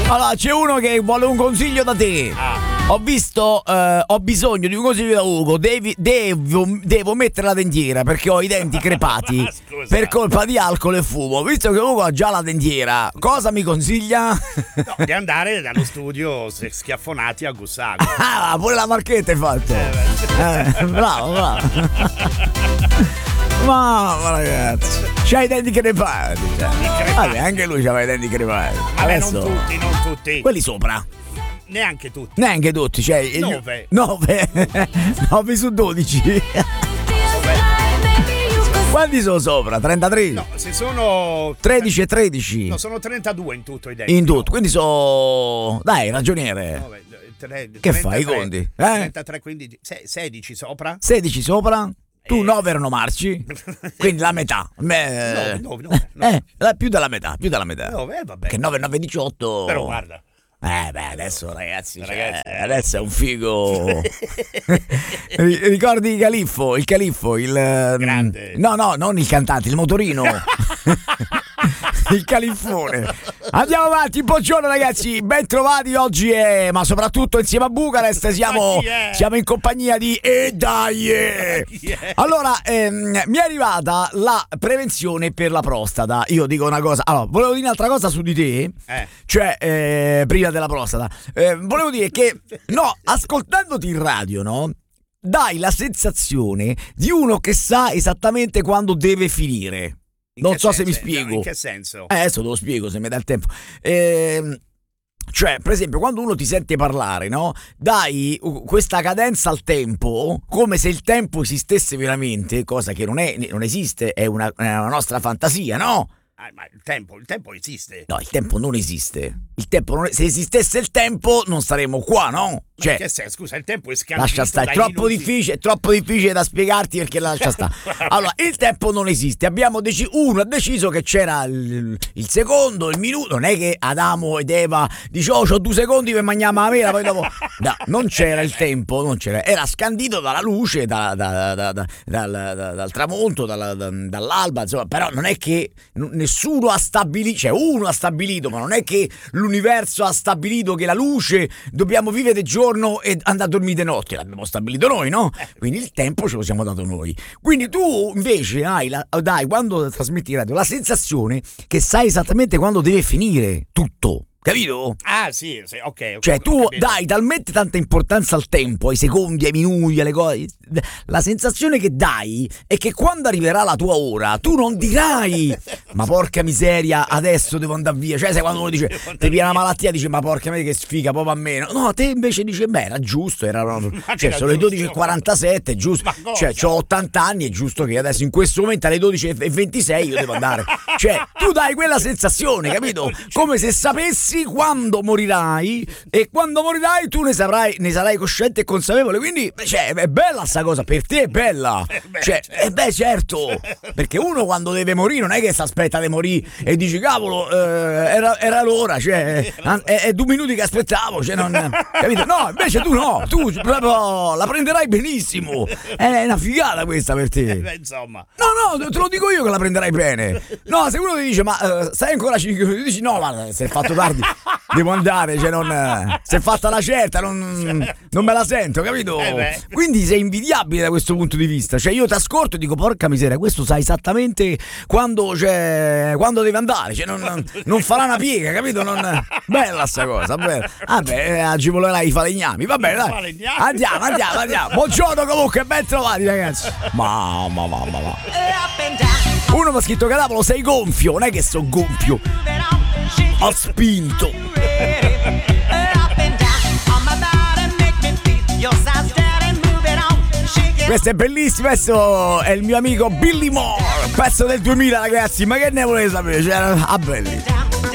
Allora, c'è uno che vuole un consiglio da te. Ho bisogno di un consiglio da Ugo. Devo mettere la dentiera perché ho i denti crepati per colpa di alcol e fumo. Visto che Ugo ha già la dentiera, cosa mi consiglia? No, di andare dallo studio schiaffonati a Gussago. Ah, pure la marchetta è fatta. Bravo. Mamma ragazzi, c'hai i denti crepati. Vabbè, anche lui c'aveva i denti crepati. Vabbè, non tutti. Quelli sopra. Neanche tutti, cioè 9 su 12. Quanti sono sopra? 33? No, se sono 13 e 13. No, sono 32 in tutto i denti. In tutto, quindi sono... Dai, ragioniere. 33, che fai i conti? 33, quindi 16 sopra. 16 sopra? Tu 9 erano marci, quindi la metà. No. Più della metà. 9, vabbè. Che 9 18. Però guarda. Adesso ragazzi. Adesso è un figo. Ricordi il califfo, il grande. No, non il cantante, il motorino. Il califfone. Andiamo avanti, buongiorno ragazzi, ben trovati oggi ma soprattutto insieme a Bucarest siamo in compagnia di Allora, mi è arrivata la prevenzione per la prostata. Io dico una cosa, allora, volevo dire un'altra cosa su di te, cioè prima della prostata. Volevo dire che, ascoltandoti in radio, dai la sensazione di uno che sa esattamente quando deve finire. Non so se mi spiego. In che senso? Adesso te lo spiego se mi dà il tempo. Cioè, per esempio, quando uno ti sente parlare, dai questa cadenza al tempo, come se il tempo esistesse veramente, cosa che non esiste, è una nostra fantasia, no? Ma il tempo esiste. No, il tempo non esiste. Se esistesse il tempo non saremmo qua, no? Cioè, che senso? Scusa, il tempo è scandito. Lascia stare, è troppo difficile da spiegarti perché lascia stare. Allora, il tempo non esiste. Uno ha deciso che c'era il secondo, il minuto. Non è che Adamo ed Eva dice c'ho 2 secondi per mangiare la mela, poi dopo. No, non c'era il tempo, non c'era. Era scandito dalla luce, dal tramonto, dall'alba, insomma. Però non è che nessuno ha stabilito, cioè uno ha stabilito, ma non è che l'universo ha stabilito che la luce dobbiamo vivere di giorno e andare a dormire di notte, l'abbiamo stabilito noi, no? Quindi il tempo ce lo siamo dato noi. Quindi tu invece hai quando trasmetti in radio la sensazione che sai esattamente quando deve finire tutto. Capito? Ah, sì, ok. Cioè tu dai talmente tanta importanza al tempo, ai secondi, ai minuti, alle cose. La sensazione che dai è che quando arriverà la tua ora tu non dirai ma porca miseria, adesso devo andare via. Cioè sai quando uno dice ti viene una malattia, dice ma porca miseria che sfiga, proprio a me. No, te invece dici era giusto, cioè sono le 12:47, è giusto. Cioè c'ho 80 anni, è giusto che adesso in questo momento alle 12:26 io devo andare. Cioè tu dai quella sensazione, capito? Come se sapessi quando morirai, e quando morirai tu ne sarai cosciente e consapevole. Quindi cioè, è bella sta cosa, per te è bella. Certo, perché uno quando deve morire non è che si aspetta di morire e dici cavolo era l'ora, cioè è 2 minuti che aspettavo, cioè non, capito? No, invece tu proprio la prenderai benissimo. È una figata questa per te. Insomma. No, te lo dico io che la prenderai bene. No, se uno ti dice ma stai ancora 5 minuti, dici no, ma se è fatto tardi devo andare, cioè se è fatta la certa non me la sento, capito? Quindi sei invidiabile da questo punto di vista. Cioè io ti ascolto e dico porca miseria, questo sa esattamente quando deve andare, cioè non farà una piega, capito? Bella sta cosa, bella. Vabbè, ci volerai i falegnami, va bene, dai. Andiamo. Buongiorno comunque, ben trovati ragazzi. Mamma. Uno mi ha scritto cadavolo, sei gonfio, non è che sono gonfio. Ho spinto. Questo è bellissimo, questo è il mio amico Billy Moore, pezzo del 2000 ragazzi, ma che ne volete sapere? Belli.